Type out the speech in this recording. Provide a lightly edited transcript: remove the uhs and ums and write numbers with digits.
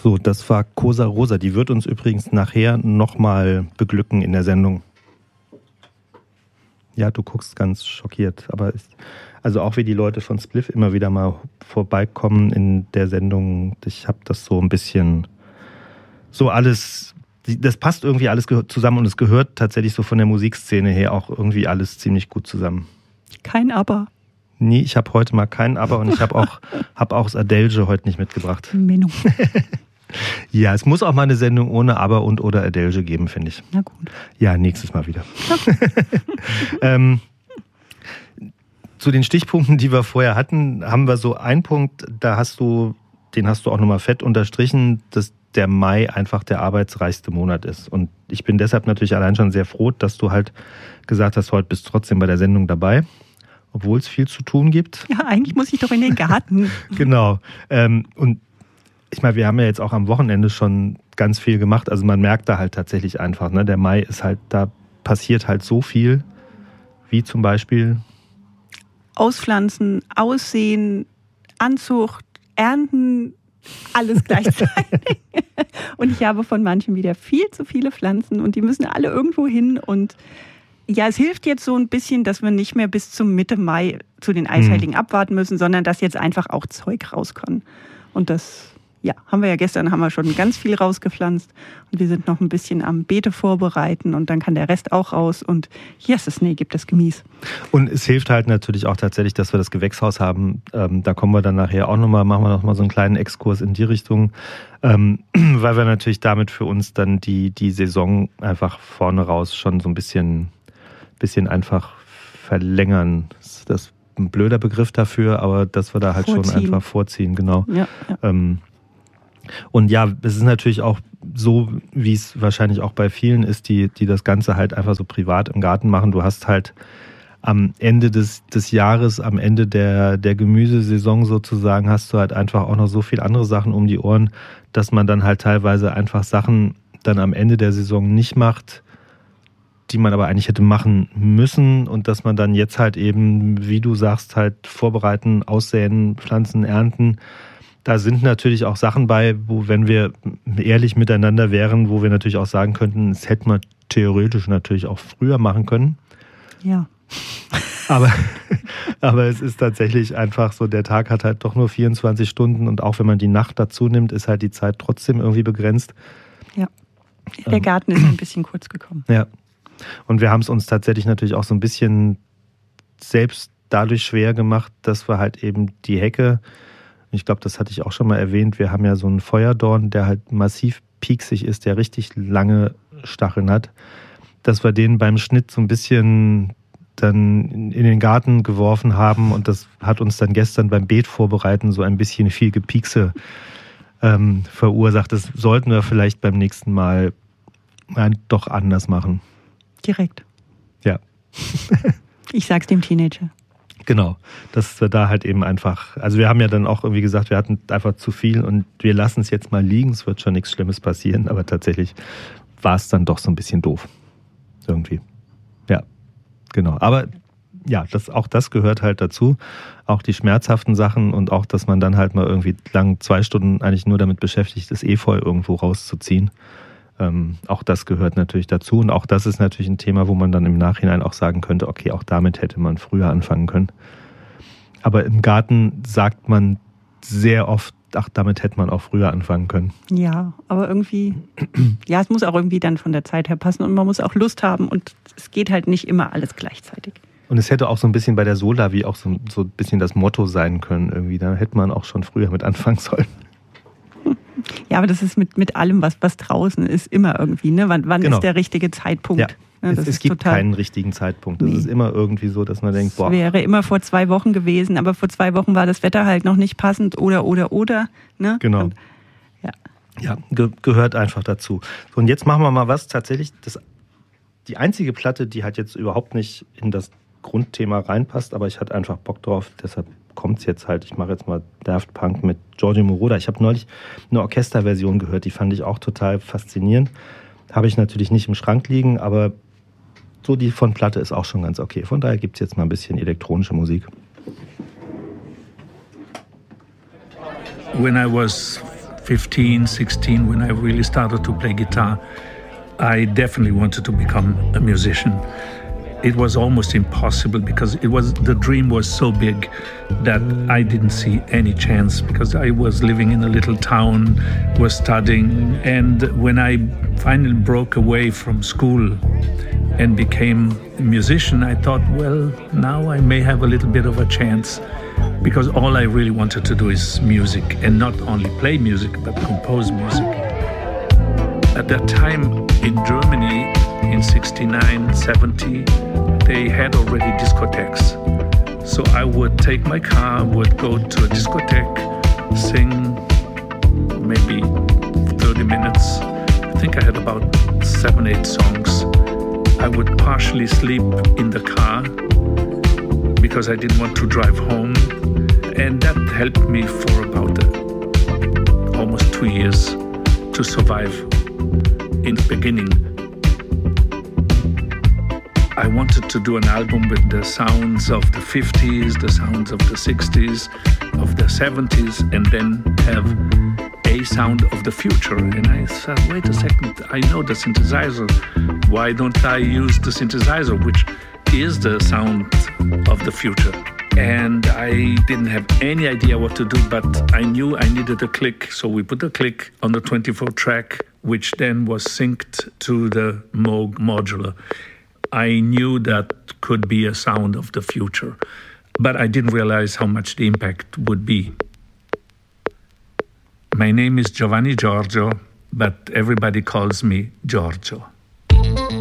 So, das war Cosa Rosa. Die wird uns übrigens nachher nochmal beglücken in der Sendung. Ja, du guckst ganz schockiert. Aber also auch wie die Leute von Spliff immer wieder mal vorbeikommen in der Sendung. Ich habe das so ein bisschen so alles, das passt irgendwie alles zusammen und es gehört tatsächlich so von der Musikszene her auch irgendwie alles ziemlich gut zusammen. Kein Aber. Nee, ich habe heute mal keinen Aber und ich habe auch das Adelge heute nicht mitgebracht. Menno. Ja, es muss auch mal eine Sendung ohne Aber und oder Adelge geben, finde ich. Na gut. Ja, nächstes Mal wieder. Zu den Stichpunkten, die wir vorher hatten, haben wir so einen Punkt, den hast du auch nochmal fett unterstrichen, dass der Mai einfach der arbeitsreichste Monat ist. Und ich bin deshalb natürlich allein schon sehr froh, dass du halt gesagt hast, heute bist du trotzdem bei der Sendung dabei, obwohl es viel zu tun gibt. Ja, eigentlich muss ich doch in den Garten. Genau. Und ich meine, wir haben ja jetzt auch am Wochenende schon ganz viel gemacht. Also man merkt da halt tatsächlich einfach, ne, der Mai ist halt, da passiert halt so viel, wie zum Beispiel Auspflanzen, Aussehen, Anzucht, Ernten, alles gleichzeitig. Und ich habe von manchen wieder viel zu viele Pflanzen und die müssen alle irgendwo hin. Und ja, es hilft jetzt so ein bisschen, dass wir nicht mehr bis zum Mitte Mai zu den Eisheiligen abwarten müssen, sondern dass jetzt einfach auch Zeug raus kann. Und das, ja, haben wir schon ganz viel rausgepflanzt und wir sind noch ein bisschen am Beete vorbereiten und dann kann der Rest auch raus und gibt es Gemüse. Und es hilft halt natürlich auch tatsächlich, dass wir das Gewächshaus haben. Da kommen wir dann nachher auch machen wir nochmal so einen kleinen Exkurs in die Richtung, weil wir natürlich damit für uns dann die Saison einfach vorne raus schon so ein bisschen einfach verlängern. Das ist ein blöder Begriff dafür, aber dass wir da halt schon einfach vorziehen, genau. Ja. Und ja, es ist natürlich auch so, wie es wahrscheinlich auch bei vielen ist, die das Ganze halt einfach so privat im Garten machen. Du hast halt am Ende des Jahres, am Ende der Gemüsesaison sozusagen, hast du halt einfach auch noch so viel andere Sachen um die Ohren, dass man dann halt teilweise einfach Sachen dann am Ende der Saison nicht macht, die man aber eigentlich hätte machen müssen und dass man dann jetzt halt eben, wie du sagst, halt vorbereiten, aussäen, pflanzen, ernten. Da sind natürlich auch Sachen bei, wo, wenn wir ehrlich miteinander wären, wo wir natürlich auch sagen könnten, es hätte man theoretisch natürlich auch früher machen können. Ja. Aber es ist tatsächlich einfach so, der Tag hat halt doch nur 24 Stunden und auch wenn man die Nacht dazu nimmt, ist halt die Zeit trotzdem irgendwie begrenzt. Ja, der Garten ist ein bisschen kurz gekommen. Ja, und wir haben es uns tatsächlich natürlich auch so ein bisschen selbst dadurch schwer gemacht, dass wir halt eben die Hecke, ich glaube, das hatte ich auch schon mal erwähnt, wir haben ja so einen Feuerdorn, der halt massiv pieksig ist, der richtig lange Stacheln hat, dass wir den beim Schnitt so ein bisschen dann in den Garten geworfen haben und das hat uns dann gestern beim Beet vorbereiten so ein bisschen viel Gepiekse verursacht. Das sollten wir vielleicht beim nächsten Mal doch anders machen. Direkt. Ja. Ich sag's dem Teenager. Genau, dass wir da halt eben einfach, also wir haben ja dann auch irgendwie gesagt, wir hatten einfach zu viel und wir lassen es jetzt mal liegen, es wird schon nichts Schlimmes passieren, aber tatsächlich war es dann doch so ein bisschen doof. Irgendwie. Ja, genau. Aber ja, auch das gehört halt dazu. Auch die schmerzhaften Sachen und auch, dass man dann halt mal irgendwie lang 2 Stunden eigentlich nur damit beschäftigt ist, Efeu irgendwo rauszuziehen. Auch das gehört natürlich dazu und auch das ist natürlich ein Thema, wo man dann im Nachhinein auch sagen könnte, okay, auch damit hätte man früher anfangen können. Aber im Garten sagt man sehr oft, ach, damit hätte man auch früher anfangen können. Ja, aber irgendwie, ja, es muss auch irgendwie dann von der Zeit her passen und man muss auch Lust haben und es geht halt nicht immer alles gleichzeitig. Und es hätte auch so ein bisschen bei der Sola wie auch so ein bisschen das Motto sein können irgendwie, da hätte man auch schon früher mit anfangen sollen. Ja, aber das ist mit allem, was draußen ist, immer irgendwie, ne? Wann genau. ist der richtige Zeitpunkt? Ja. Es gibt keinen richtigen Zeitpunkt. Es ist immer irgendwie so, dass man denkt, boah. Es wäre immer vor 2 Wochen gewesen, aber vor 2 Wochen war das Wetter halt noch nicht passend oder. Ne? Genau. Und, ja, gehört einfach dazu. So, und jetzt machen wir mal was tatsächlich, die einzige Platte, die halt jetzt überhaupt nicht in das Grundthema reinpasst, aber ich hatte einfach Bock drauf, deshalb kommt es jetzt halt. Ich mache jetzt mal Daft Punk mit Giorgio Moroder. Ich habe neulich eine Orchesterversion gehört, die fand ich auch total faszinierend. Habe ich natürlich nicht im Schrank liegen, aber so die von Platte ist auch schon ganz okay. Von daher gibt es jetzt mal ein bisschen elektronische Musik. When I was 15, 16, when I really started to play guitar, I definitely wanted to become a musician. It was almost impossible because the dream was so big that I didn't see any chance, because I was living in a little town, was studying, and when I finally broke away from school and became a musician, I thought, well, now I may have a little bit of a chance, because all I really wanted to do is music, and not only play music, but compose music. At that time in Germany, in 69, 70, they had already discotheques. So I would take my car, would go to a discotheque, sing maybe 30 minutes. I think I had about 7, 8 songs. I would partially sleep in the car because I didn't want to drive home. And that helped me for about almost 2 years to survive in the beginning. I wanted to do an album with the sounds of the 50s, the sounds of the 60s, of the 70s, and then have a sound of the future. And I said, wait a second, I know the synthesizer. Why don't I use the synthesizer, which is the sound of the future? And I didn't have any idea what to do, but I knew I needed a click. So we put a click on the 24 track, which then was synced to the Moog modular. I knew that could be a sound of the future, but I didn't realize how much the impact would be. My name is Giovanni Giorgio, but everybody calls me Giorgio.